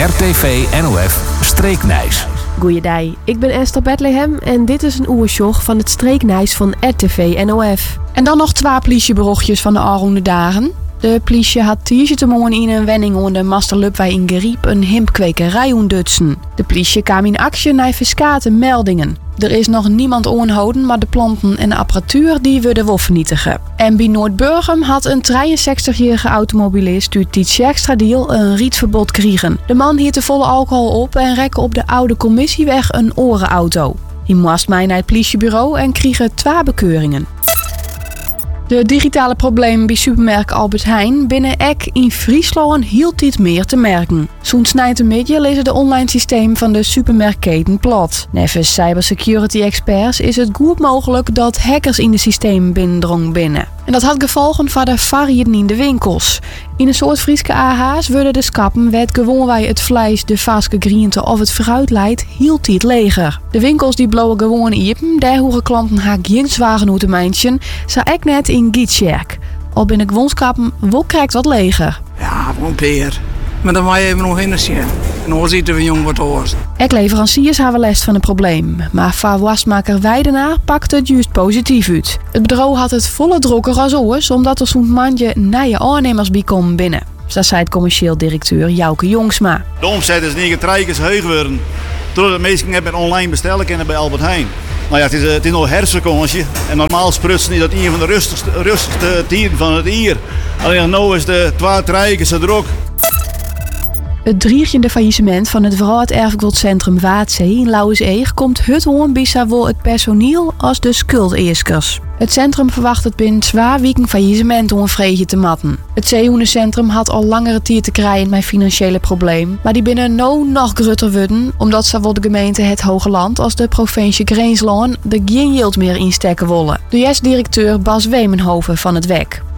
RTV NOF Streeknijs. Goeiedag, ik ben Esther Bethlehem en dit is een oersjog van het Streeknijs van RTV NOF. En dan nog 2 politieberochtjes van de aanroende dagen. De politie had morgen in een wenning onder de Masterlupwij in Geriep een himpkwekerij ontdutsen. De politie kwam in actie naar verskate meldingen. Er is nog niemand aangehouden, maar de planten en de apparatuur die worden wel vernietigen. En bij Noordburgum had een 63-jarige automobilist uit Tietjextradiel een rietverbod kregen. De man hield de volle alcohol op en rekte op de oude commissieweg een orenauto. Hij moest mij naar het politiebureau en kreeg 2 bekeuringen. De digitale problemen bij supermerk Albert Heijn binnen Eck in Friesland hield dit meer te merken. Zo'n snijtemidje lezen de online systeem van de supermerkketen plat. Nevens cybersecurity experts is het goed mogelijk dat hackers in de systeem binnen. En dat had gevolgen voor de variëten in de winkels. In een soort Frieske AH's worden de schappen werd gewoon wij het vlees, de vaske groente of het fruit leidt, hield dit leger. De winkels die blowen gewoon iepen, daar horen klanten haar geen zwagen uit de mijntje, zou ik net in Gietsjerk. Al binnen gewoonskappen wel krijgt wat leger. Ja, gewoon peer. Maar dan mag je even nog in de zien. En dan zitten we jong wat oors. Leveranciers hebben last van het probleem. Maar voor wasmaker Weidenaar pakt het juist positief uit. Het bedrijf had het volle drukker als oors, omdat er zo'n mandje nieuwe aannemers bij komen binnen. Dat zei het commercieel directeur Jouke Jongsma. De omzet is niet getreikens heug geworden. Doordat de meesten met online bestellen kunnen bij Albert Heijn. Nou ja, het is nog herfstvakantie. En normaal sprutsen is dat een van de rustigste tijden van het jaar. Alleen nu is de 2 treikens er ook. Het 3e faillissement van het Werelderfgoedcentrum Waatzee in Lauwerseeg komt het hoorn bij zowel het personeel als de schuldeeskers. Het centrum verwacht het binnen 2 weken faillissement om een vreetje te matten. Het zeehoendencentrum had al langere tijd te krijgen met financiële problemen, maar die binnen nog groter worden, omdat zowel de gemeente Het Hoge Land als de provincie Greenslaan er geen geld meer instekken willen. De directeur Bas Wemenhoven van het WEC.